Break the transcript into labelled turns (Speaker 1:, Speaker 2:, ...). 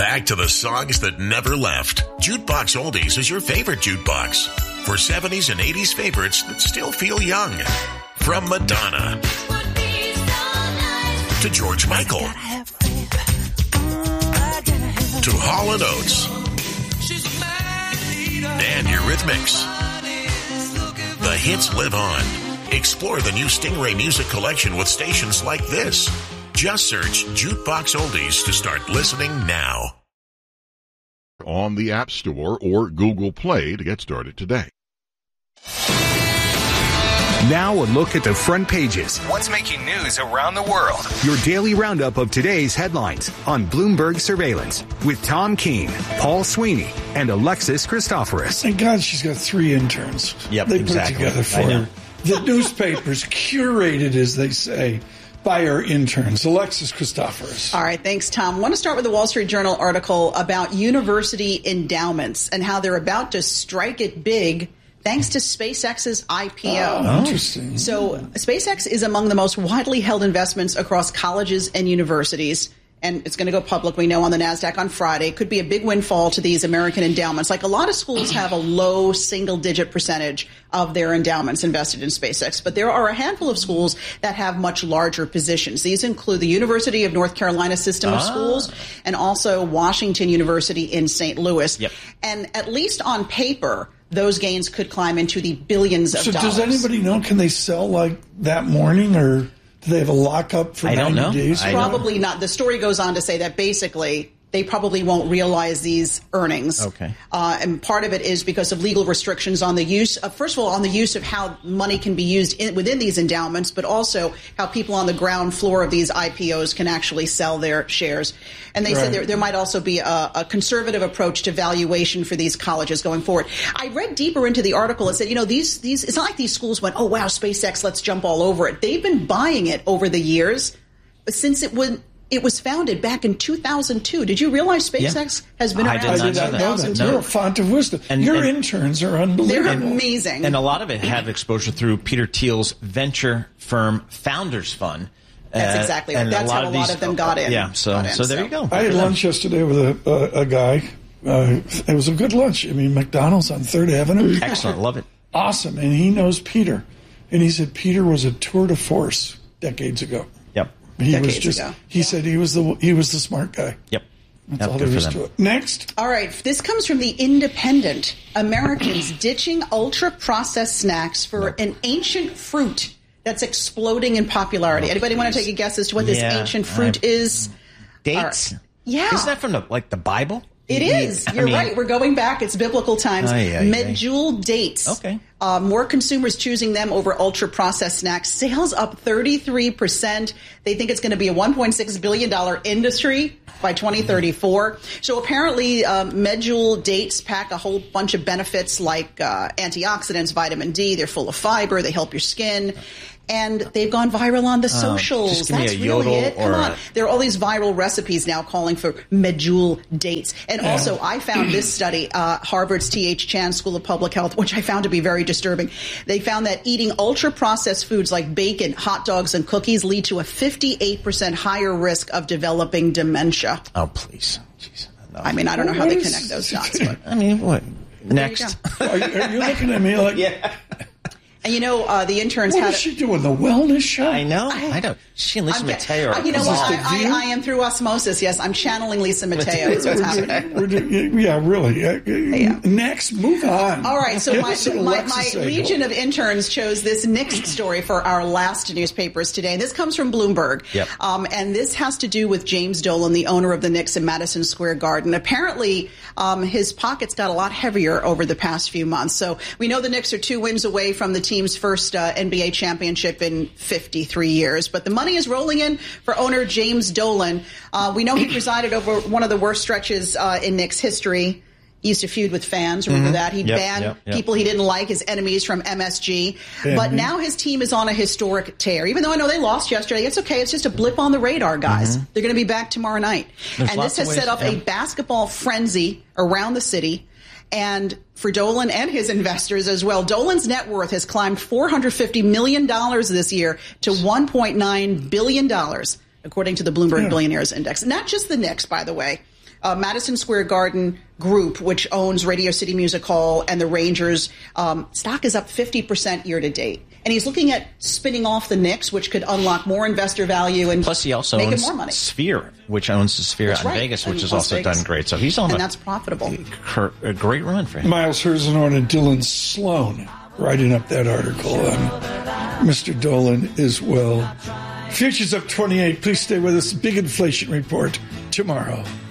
Speaker 1: Back to the songs that never left. Jukebox Oldies is your favorite jukebox. For 70s and 80s favorites that still feel young. From Madonna to George Michael to Hall & Oates and Eurythmics. The hits live on. Explore the new Stingray Music Collection with stations like this. Just search Jukebox Oldies to start listening now.
Speaker 2: On the App Store or Google Play to get started today.
Speaker 3: Now a look at the front pages.
Speaker 4: What's making news around the world?
Speaker 3: Your daily roundup of today's headlines on Bloomberg Surveillance with Tom Keene, Paul Sweeney, and Alexis Christoforous.
Speaker 5: Thank God she's got 3 interns.
Speaker 6: Yep,
Speaker 5: they
Speaker 6: exactly.
Speaker 5: put it together for her. The newspaper's curated, as they say, by our interns. Alexis Christoforous.
Speaker 7: All right, thanks, Tom. I want to start with the Wall Street Journal article about university endowments and how they're about to strike it big thanks to SpaceX's IPO.
Speaker 5: Oh, interesting.
Speaker 7: So SpaceX is among the most widely held investments across colleges and universities. And it's going to go public, we know, on the NASDAQ on Friday. It could be a big windfall to these American endowments. Like a lot of schools have a low single-digit percentage of their endowments invested in SpaceX. But there are a handful of schools that have much larger positions. These include the University of North Carolina System of Schools and also Washington University in St. Louis.
Speaker 6: Yep.
Speaker 7: And at least on paper, those gains could climb into the billions of dollars.
Speaker 5: So does anybody know, can they sell like that morning, or do they have a lockup for 90 days?
Speaker 7: Probably not. The story goes on to say that basically they probably won't realize these earnings.
Speaker 6: Okay.
Speaker 7: And part of it is because of legal restrictions on the use of, first of all, on the use of how money can be used within these endowments, but also how people on the ground floor of these IPOs can actually sell their shares. And they said there might also be a conservative approach to valuation for these colleges going forward. I read deeper into the article and said, you know, these it's not like these schools went, oh, wow, SpaceX, let's jump all over it. They've been buying it over the years since it was founded back in 2002. Did you realize SpaceX has been around since 2002?
Speaker 5: You're a font of wisdom. Your interns are unbelievable.
Speaker 7: They're amazing.
Speaker 6: And a lot of it have exposure through Peter Thiel's venture firm Founders Fund.
Speaker 7: That's exactly right. That's how a lot of them got in.
Speaker 6: Yeah, so there you go.
Speaker 5: I had lunch yesterday with a guy. It was a good lunch. I mean, McDonald's on 3rd Avenue.
Speaker 6: Excellent. Love it.
Speaker 5: Awesome. And he knows Peter. And he said Peter was a tour de force decades ago.
Speaker 6: Yep.
Speaker 5: He said he was the smart guy.
Speaker 6: Yep.
Speaker 5: That's all there is to it. Next.
Speaker 7: All right. This comes from The Independent. Americans ditching ultra-processed snacks for an ancient fruit that's exploding in popularity. Anybody want to take a guess as to what this ancient fruit is?
Speaker 6: Dates?
Speaker 7: Yeah.
Speaker 6: Isn't that from the Bible?
Speaker 7: It is. You're right. We're going back. It's biblical times. Medjool dates.
Speaker 6: Okay.
Speaker 7: More consumers choosing them over ultra-processed snacks. Sales up 33%. They think it's going to be a $1.6 billion industry by 2034. So apparently Medjool dates pack a whole bunch of benefits like antioxidants, vitamin D. They're full of fiber. They help your skin. And they've gone viral on the socials.
Speaker 6: Just give me
Speaker 7: That's
Speaker 6: a
Speaker 7: really
Speaker 6: yodel
Speaker 7: it. Come on. There are all these viral recipes now calling for Medjool dates. And also, I found this study, Harvard's T.H. Chan School of Public Health, which I found to be very disturbing. They found that eating ultra-processed foods like bacon, hot dogs, and cookies lead to a 58% higher risk of developing dementia.
Speaker 6: Oh, please. Jeez. No.
Speaker 7: I mean, I don't know how they connect those dots. But
Speaker 6: I mean, what? Next.
Speaker 5: Are you looking at me like...
Speaker 6: Yeah.
Speaker 7: And you know, the interns
Speaker 5: What
Speaker 7: had...
Speaker 5: is she doing, the wellness show?
Speaker 6: I know. She and Lisa Mateo are...
Speaker 7: You know what? I am through osmosis, yes. I'm channeling Lisa Mateo is what's happening.
Speaker 5: Yeah, really. Next, move on.
Speaker 7: All right, so my legion of interns chose this Knicks story for our last newspapers today. And this comes from Bloomberg.
Speaker 6: Yep.
Speaker 7: And this has to do with James Dolan, the owner of the Knicks in Madison Square Garden. Apparently, his pockets got a lot heavier over the past few months. So we know the Knicks are 2 wins away from the team's first NBA championship in 53 years. But the money is rolling in for owner James Dolan. We know he presided over one of the worst stretches in Knicks history. He used to feud with fans. Remember that? He banned people he didn't like, his enemies from MSG. But now his team is on a historic tear. Even though I know they lost yesterday, it's okay. It's just a blip on the radar, guys. They're going to be back tomorrow night. And this has set up a basketball frenzy around the city. And for Dolan and his investors as well, Dolan's net worth has climbed $450 million this year to $1.9 billion, according to the Bloomberg Billionaires Index. Not just the Knicks, by the way. Madison Square Garden Group, which owns Radio City Music Hall and the Rangers, stock is up 50% year to date. And he's looking at spinning off the Knicks, which could unlock more investor value and
Speaker 6: plus he also
Speaker 7: make
Speaker 6: owns
Speaker 7: more money.
Speaker 6: Sphere, which owns the Sphere out in Vegas, which has also done great. So he's on
Speaker 7: that's profitable.
Speaker 6: A great run for him.
Speaker 5: Miles Herzenhorn and Dylan Sloan writing up that article on Mr. Dolan as well. Futures up 28. Please stay with us. Big inflation report tomorrow.